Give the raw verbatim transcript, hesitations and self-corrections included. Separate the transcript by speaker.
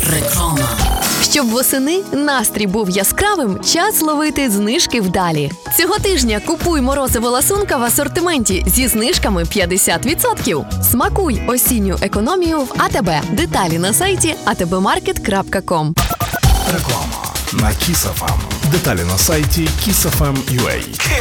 Speaker 1: Реклама.
Speaker 2: Щоб восени настрій був яскравим, час ловити знижки вдалі. Цього тижня купуй морозиво ласунка в асортименті зі знижками п'ятдесят відсотків. Смакуй осінню економію в АТБ. Деталі на сайті а те бе маркет крапка ком.
Speaker 3: Реклама на Kiss еф ем. Деталі на сайті кіс еф ем крапка ю а.